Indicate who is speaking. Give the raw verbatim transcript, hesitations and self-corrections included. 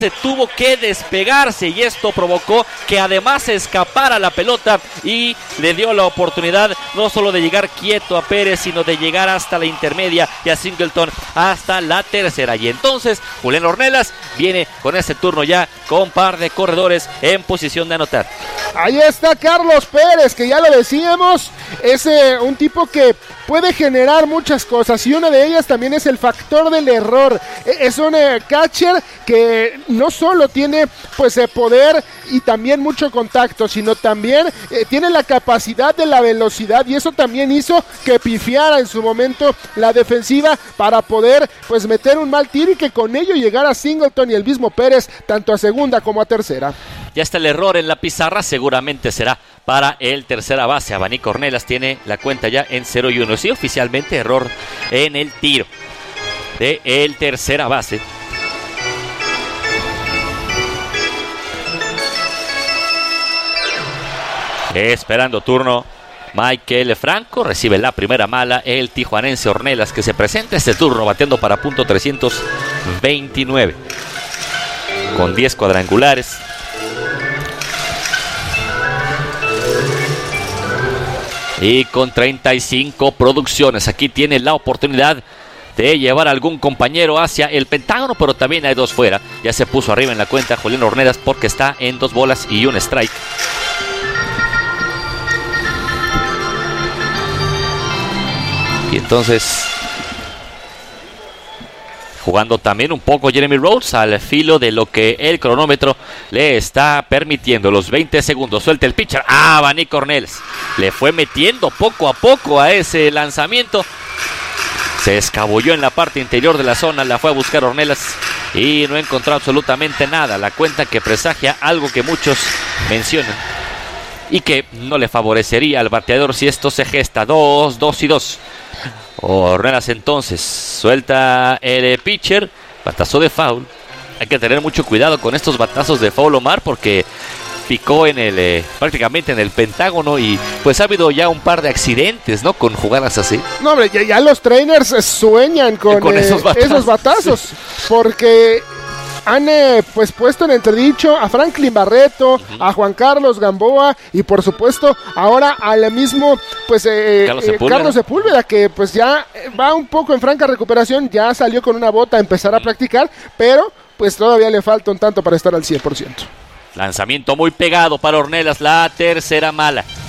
Speaker 1: tuvo que despegarse y esto provocó que además se escapara la pelota y le dio la oportunidad no solo de llegar quieto a Pérez, sino de llegar hasta la intermedia y a Singleton hasta la tercera. Y entonces Julián Ornelas viene con este turno ya con par de corredores en posición de anotar.
Speaker 2: Ahí está Carlos Pérez, que ya lo decíamos, es eh, un tipo que puede generar muchas cosas y una de ellas también es el factor del error. Es un eh, catcher que no solo tiene pues eh, poder y también mucho contacto, sino también eh, tiene la capacidad de la velocidad, y eso también hizo que pifiara en su momento la defensiva para poder pues meter un mal tiro y que con ello llegara Singleton y el mismo Pérez tanto a segunda como a tercera.
Speaker 1: Ya está el error en la pizarra, seguramente será para el tercera base. Abanico Ornelas tiene la cuenta ya en cero y uno. Sí, oficialmente error en el tiro de el tercera base. Esperando turno Michael Franco, recibe la primera mala el tijuanense Ornelas, que se presenta este turno bateando para punto trescientos veintinueve con diez cuadrangulares. Y con treinta y cinco producciones. Aquí tiene la oportunidad de llevar a algún compañero hacia el pentágono, pero también hay dos fuera. Ya se puso arriba en la cuenta Julián Ornelas porque está en dos bolas y un strike. Y entonces, jugando también un poco Jeremy Rhodes al filo de lo que el cronómetro le está permitiendo. Los veinte segundos, suelta el pitcher. Ah, Abanico Ornelas le fue metiendo poco a poco a ese lanzamiento. Se escabulló en la parte interior de la zona, la fue a buscar Ornelas y no encontró absolutamente nada. La cuenta que presagia algo que muchos mencionan y que no le favorecería al bateador si esto se gesta. Dos, dos y dos. Ornelas entonces suelta el pitcher, batazo de foul. Hay que tener mucho cuidado con estos batazos de foul, Omar, porque picó en el eh, prácticamente en el pentágono y pues ha habido ya un par de accidentes, ¿no? Con jugadas así. No,
Speaker 2: hombre, ya, ya los trainers sueñan con, con eh, esos batazos, esos batazos sí. Porque han eh, pues puesto en entredicho a Franklin Barreto, uh-huh. a Juan Carlos Gamboa y por supuesto ahora al mismo pues eh, Carlos, eh, Sepúlveda. Carlos Sepúlveda, que pues ya va un poco en franca recuperación, ya salió con una bota a empezar uh-huh. a practicar, pero pues todavía le falta un tanto para estar al cien por ciento.
Speaker 1: Lanzamiento muy pegado para Ornelas, la tercera mala.